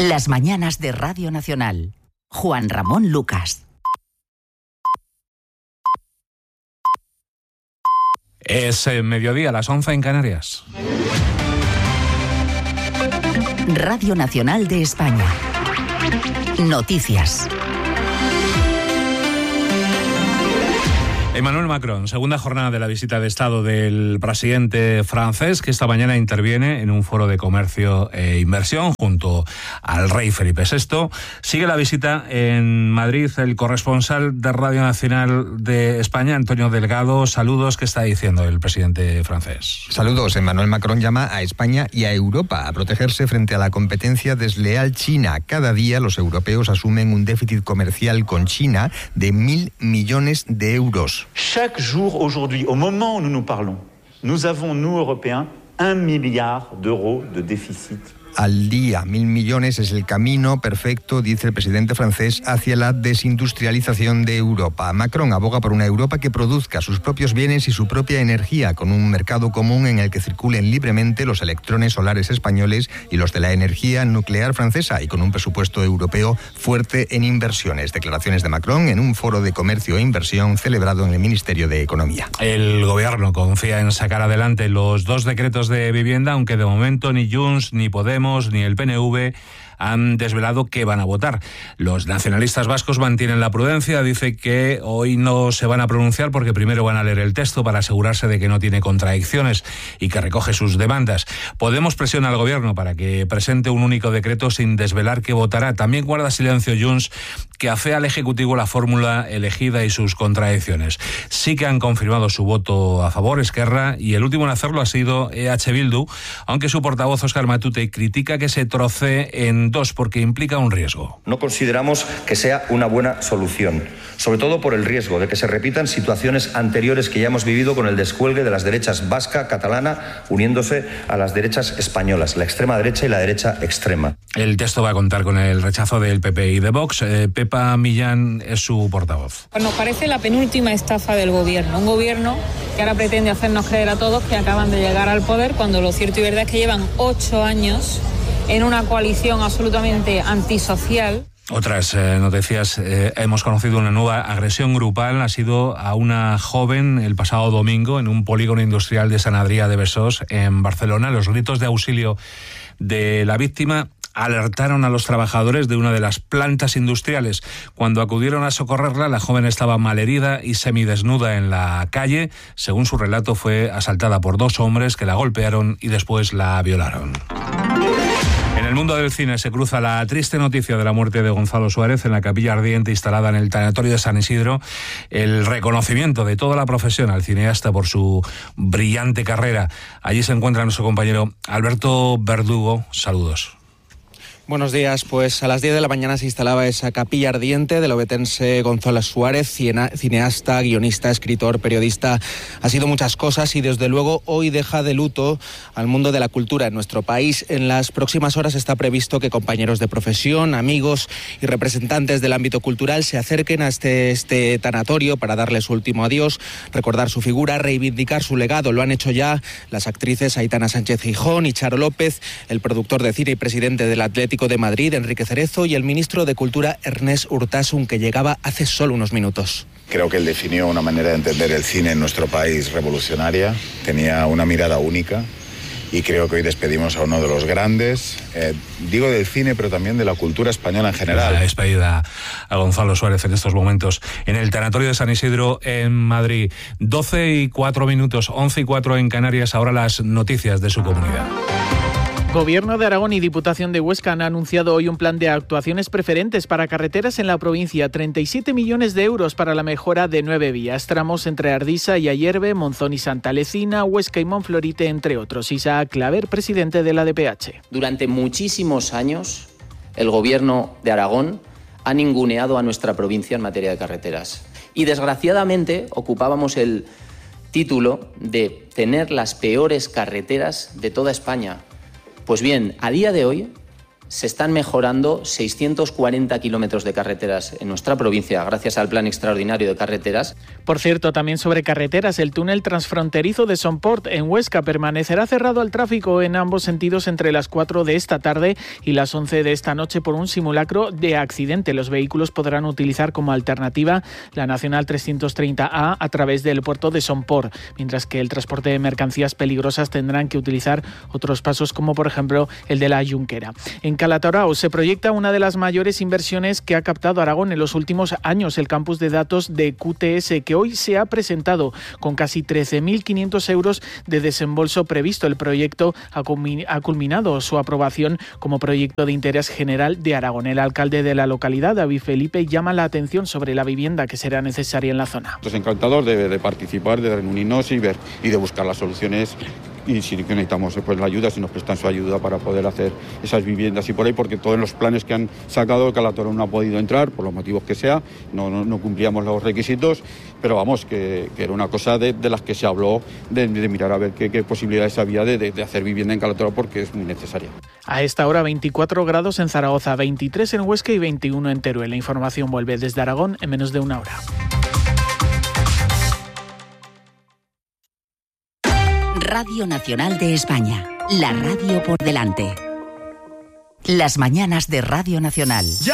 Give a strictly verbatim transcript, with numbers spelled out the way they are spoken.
Las mañanas de Radio Nacional. Juan Ramón Lucas. Es eh, mediodía, las once en Canarias. Radio Nacional de España. Noticias. Emmanuel Macron, segunda jornada de la visita de Estado del presidente francés, que esta mañana interviene en un foro de comercio e inversión junto al rey Felipe sexto. Sigue la visita en Madrid el corresponsal de Radio Nacional de España, Antonio Delgado. Saludos, ¿qué está diciendo el presidente francés? Saludos. Emmanuel Macron llama a España y a Europa a protegerse frente a la competencia desleal china. Cada día los europeos asumen un déficit comercial con China de mil millones de euros. Chaque jour aujourd'hui, au moment où nous nous parlons, nous avons, nous Européens, un milliard d'euros de déficit. Al día, mil millones es el camino perfecto, dice el presidente francés, hacia la desindustrialización de Europa. Macron aboga por una Europa que produzca sus propios bienes y su propia energía, con un mercado común en el que circulen libremente los electrones solares españoles y los de la energía nuclear francesa, y con un presupuesto europeo fuerte en inversiones. Declaraciones de Macron en un foro de comercio e inversión celebrado en el Ministerio de Economía. El gobierno confía en sacar adelante los dos decretos de vivienda, aunque de momento ni Junts ni Podemos ni el P N V han desvelado qué van a votar. Los nacionalistas vascos mantienen la prudencia, dice que hoy no se van a pronunciar porque primero van a leer el texto para asegurarse de que no tiene contradicciones y que recoge sus demandas. Podemos presiona al gobierno para que presente un único decreto sin desvelar qué votará. También guarda silencio Junts, que afea al Ejecutivo la fórmula elegida y sus contradicciones. Sí que han confirmado su voto a favor Esquerra, y el último en hacerlo ha sido E H Bildu, aunque su portavoz Óscar Matute critica que se trocee en dos porque implica un riesgo. No consideramos que sea una buena solución, sobre todo por el riesgo de que se repitan situaciones anteriores que ya hemos vivido con el descuelgue de las derechas vasca, catalana, uniéndose a las derechas españolas, la extrema derecha y la derecha extrema. El texto va a contar con el rechazo del P P y de Vox. Eh, Pepa Millán es su portavoz. Pues nos parece la penúltima estafa del gobierno, un gobierno que ahora pretende hacernos creer a todos que acaban de llegar al poder, cuando lo cierto y verdad es que llevan ocho años en una coalición absolutamente antisocial. Otras eh, noticias, eh, hemos conocido una nueva agresión grupal, ha sido a una joven el pasado domingo en un polígono industrial de Sant Adrià de Besòs, en Barcelona. Los gritos de auxilio de la víctima alertaron a los trabajadores de una de las plantas industriales. Cuando acudieron a socorrerla, la joven estaba malherida y semidesnuda en la calle. Según su relato, fue asaltada por dos hombres que la golpearon y después la violaron. En el mundo del cine se cruza la triste noticia de la muerte de Gonzalo Suárez en la Capilla Ardiente instalada en el Tanatorio de San Isidro, el reconocimiento de toda la profesión al cineasta por su brillante carrera. Allí se encuentra nuestro compañero Alberto Verdugo. Saludos. Buenos días. Pues a las diez de la mañana se instalaba esa capilla ardiente del obetense Gonzalo Suárez, cineasta, guionista, escritor, periodista. Ha sido muchas cosas y desde luego hoy deja de luto al mundo de la cultura en nuestro país. En las próximas horas está previsto que compañeros de profesión, amigos y representantes del ámbito cultural se acerquen a este, este tanatorio para darle su último adiós, recordar su figura, reivindicar su legado. Lo han hecho ya las actrices Aitana Sánchez Gijón y Charo López, el productor de cine y presidente del Atlético de Madrid, Enrique Cerezo, y el ministro de Cultura, Ernest Urtasun, que llegaba hace solo unos minutos. Creo que él definió una manera de entender el cine en nuestro país revolucionaria, tenía una mirada única y creo que hoy despedimos a uno de los grandes, eh, digo del cine, pero también de la cultura española en general. La despedida a Gonzalo Suárez en estos momentos en el Tanatorio de San Isidro en Madrid. doce y cuatro minutos, once y cuatro en Canarias, ahora las noticias de su comunidad. Gobierno de Aragón y Diputación de Huesca han anunciado hoy un plan de actuaciones preferentes para carreteras en la provincia. treinta y siete millones de euros para la mejora de nueve vías, tramos entre Ardisa y Ayerbe, Monzón y Santa Lecina, Huesca y Monflorite, entre otros. Isaac Claver, presidente de la D P H. Durante muchísimos años, el Gobierno de Aragón ha ninguneado a nuestra provincia en materia de carreteras. Y desgraciadamente ocupábamos el título de tener las peores carreteras de toda España. Pues bien, a día de hoy se están mejorando seiscientos cuarenta kilómetros de carreteras en nuestra provincia gracias al Plan Extraordinario de Carreteras. Por cierto, también sobre carreteras, el túnel transfronterizo de Somport en Huesca permanecerá cerrado al tráfico en ambos sentidos entre las cuatro de esta tarde y las once de esta noche por un simulacro de accidente. Los vehículos podrán utilizar como alternativa la Nacional trescientos treinta A a través del puerto de Somport, mientras que el transporte de mercancías peligrosas tendrán que utilizar otros pasos como por ejemplo el de la Junquera. En Calatorao se proyecta una de las mayores inversiones que ha captado Aragón en los últimos años, el campus de datos de Q T S, que hoy se ha presentado con casi trece mil quinientos euros de desembolso previsto. El proyecto ha culminado su aprobación como proyecto de interés general de Aragón. El alcalde de la localidad, David Felipe, llama la atención sobre la vivienda que será necesaria en la zona. Estoy encantador de, de participar, de reunirnos y ver y de buscar las soluciones. Y si necesitamos pues, la ayuda, si nos prestan su ayuda para poder hacer esas viviendas y por ahí, porque todos los planes que han sacado el Calatorao no ha podido entrar, por los motivos que sea, no, no, no cumplíamos los requisitos, pero vamos, que, que era una cosa de, de las que se habló, de, de mirar a ver qué, qué posibilidades había de, de, de hacer vivienda en Calatorao, porque es muy necesaria. A esta hora veinticuatro grados en Zaragoza, veintitrés en Huesca y veintiuno en Teruel. La información vuelve desde Aragón en menos de una hora. Radio Nacional de España, la radio por delante. Las mañanas de Radio Nacional.